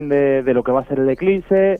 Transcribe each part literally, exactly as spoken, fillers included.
de, de lo que va a ser el eclipse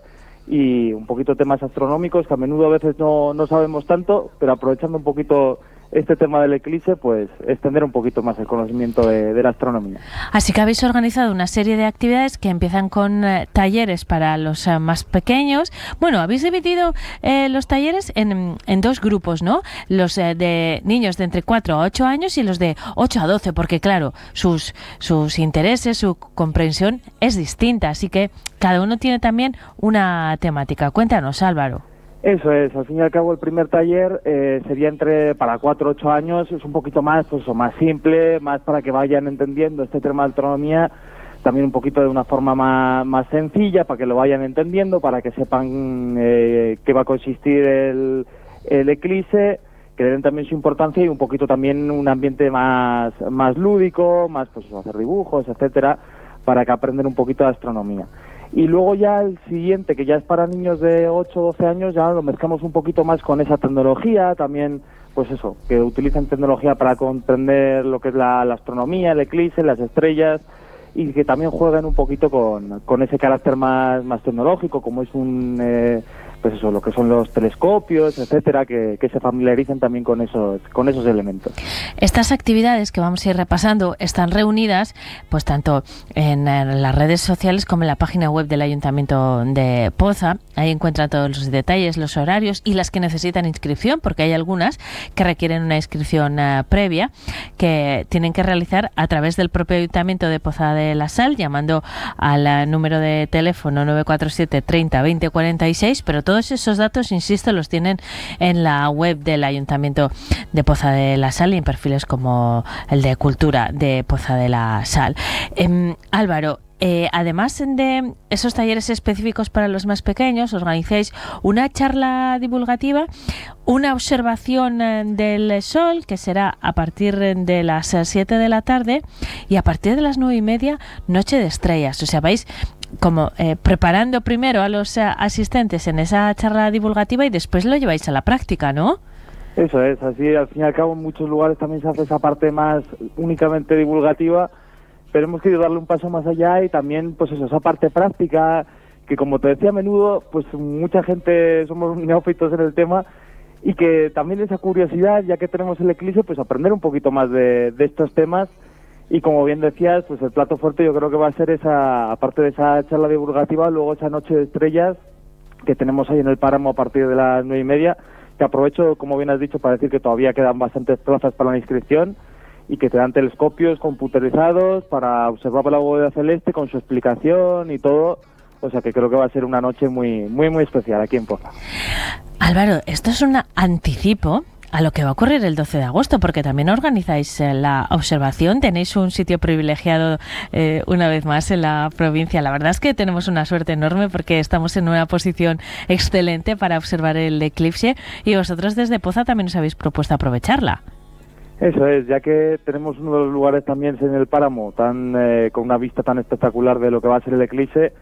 y un poquito temas astronómicos que a menudo a veces no, no sabemos tanto, pero aprovechando un poquito este tema del eclipse, pues extender un poquito más el conocimiento de, de la astronomía. Así que habéis organizado una serie de actividades que empiezan con eh, talleres para los eh, más pequeños. Bueno, habéis dividido eh, los talleres en, en dos grupos, ¿no? Los eh, de niños de entre cuatro a ocho años y los de ocho a doce, porque claro, sus, sus intereses, su comprensión es distinta, así que cada uno tiene también una temática. Cuéntanos, Álvaro. Eso es, al fin y al cabo el primer taller eh, sería entre para cuatro o ocho años, es un poquito más, pues o más simple, más para que vayan entendiendo este tema de astronomía, también un poquito de una forma más, más sencilla, para que lo vayan entendiendo, para que sepan eh, qué va a consistir el, el eclipse, que le den también su importancia y un poquito también un ambiente más, más lúdico, más pues hacer dibujos, etcétera, para que aprendan un poquito de astronomía. Y luego ya el siguiente, que ya es para niños de ocho o doce años, ya lo mezclamos un poquito más con esa tecnología, también, pues eso, que utilicen tecnología para comprender lo que es la, la astronomía, el eclipse, las estrellas, y que también jueguen un poquito con, con ese carácter más, más tecnológico, como es un... Eh, pues eso, lo que son los telescopios, etcétera, que, que se familiaricen también con esos, con esos elementos. Estas actividades que vamos a ir repasando están reunidas, pues tanto en, en las redes sociales como en la página web del Ayuntamiento de Poza. Ahí encuentran todos los detalles, los horarios y las que necesitan inscripción, porque hay algunas que requieren una inscripción uh, previa que tienen que realizar a través del propio Ayuntamiento de Poza de la Sal, llamando al uh, número de teléfono nueve cuatro siete treinta veinte cuarenta y seis, pero todo Todos esos datos, insisto, los tienen en la web del Ayuntamiento de Poza de la Sal y en perfiles como el de Cultura de Poza de la Sal. Eh, Álvaro, eh, además de esos talleres específicos para los más pequeños, organizáis una charla divulgativa, una observación eh, del sol, que será a partir de las siete de la tarde, y a partir de las nueve y media, Noche de Estrellas. O sea, vais como eh, preparando primero a los uh, asistentes en esa charla divulgativa y después lo lleváis a la práctica, ¿no? Eso es, así al fin y al cabo en muchos lugares también se hace esa parte más únicamente divulgativa, pero hemos querido darle un paso más allá y también pues eso, esa parte práctica, que como te decía a menudo, pues mucha gente somos neófitos en el tema y que también esa curiosidad, ya que tenemos el eclipse, pues aprender un poquito más de, de estos temas. Y como bien decías, pues el plato fuerte yo creo que va a ser esa, aparte de esa charla divulgativa, luego esa noche de estrellas que tenemos ahí en el páramo a partir de las nueve y media, que aprovecho, como bien has dicho, para decir que todavía quedan bastantes plazas para la inscripción y que te dan telescopios computerizados para observar la bóveda celeste con su explicación y todo. O sea que creo que va a ser una noche muy, muy, muy especial aquí en Poza. Álvaro, esto es un anticipo a lo que va a ocurrir el doce de agosto, porque también organizáis eh, la observación, tenéis un sitio privilegiado eh, una vez más en la provincia. La verdad es que tenemos una suerte enorme porque estamos en una posición excelente para observar el eclipse y vosotros desde Poza también os habéis propuesto aprovecharla. Eso es, ya que tenemos uno de los lugares también en el páramo tan eh, con una vista tan espectacular de lo que va a ser el eclipse,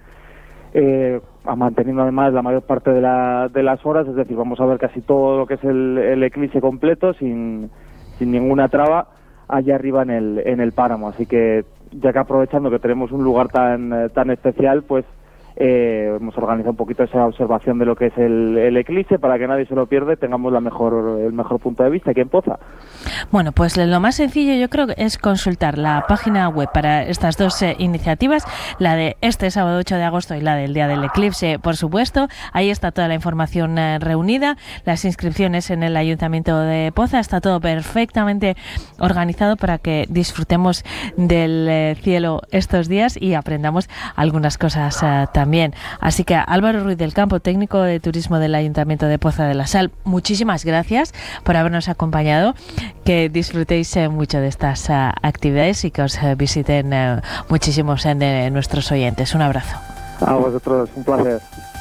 Eh, manteniendo además la mayor parte de, la, de las horas, es decir, vamos a ver casi todo lo que es el, el eclipse completo sin, sin ninguna traba allá arriba en el, en el páramo, así que ya que aprovechando que tenemos un lugar tan, tan especial, pues eh, hemos organizado un poquito esa observación de lo que es el, el eclipse para que nadie se lo pierda y tengamos la mejor, el mejor punto de vista aquí en Poza. Bueno, pues lo más sencillo yo creo que es consultar la página web para estas dos eh, iniciativas, la de este sábado ocho de agosto y la del día del eclipse, por supuesto. Ahí está toda la información eh, reunida, las inscripciones en el Ayuntamiento de Poza, está todo perfectamente organizado para que disfrutemos del eh, cielo estos días y aprendamos algunas cosas eh, también. Así que Álvaro Ruiz del Campo, técnico de turismo del Ayuntamiento de Poza de la Sal, muchísimas gracias por habernos acompañado. Que disfrutéis eh, mucho de estas uh, actividades y que os uh, visiten uh, muchísimos uh, de nuestros oyentes. Un abrazo. A vosotros, un placer.